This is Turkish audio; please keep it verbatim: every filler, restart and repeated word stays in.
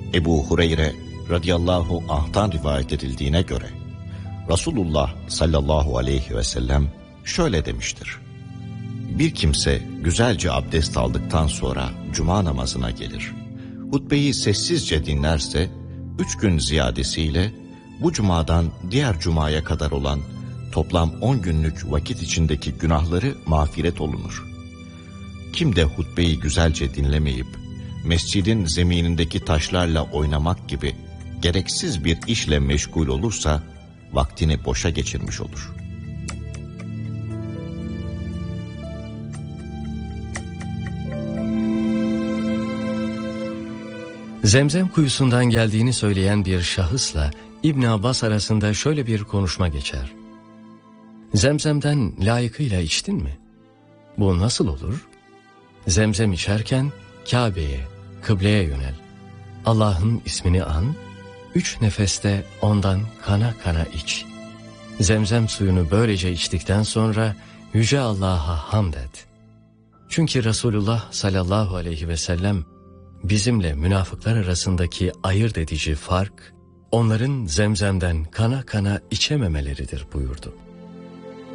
Ebu Hureyre radıyallahu anh'tan rivayet edildiğine göre Resulullah sallallahu aleyhi ve sellem şöyle demiştir: bir kimse güzelce abdest aldıktan sonra cuma namazına gelir. Hutbeyi sessizce dinlerse üç gün ziyadesiyle bu cumadan diğer cumaya kadar olan toplam on günlük vakit içindeki günahları mağfiret olunur. Kim de hutbeyi güzelce dinlemeyip mescidin zeminindeki taşlarla oynamak gibi gereksiz bir işle meşgul olursa vaktini boşa geçirmiş olur. Zemzem kuyusundan geldiğini söyleyen bir şahısla İbn Abbas arasında şöyle bir konuşma geçer. Zemzemden layıkıyla içtin mi? Bu nasıl olur? Zemzem içerken Kabe'ye, kıbleye yönel. Allah'ın ismini an, üç nefeste ondan kana kana iç. Zemzem suyunu böylece içtikten sonra Yüce Allah'a hamd et. Çünkü Resulullah sallallahu aleyhi ve sellem bizimle münafıklar arasındaki ayırt edici fark, onların zemzemden kana kana içememeleridir buyurdu.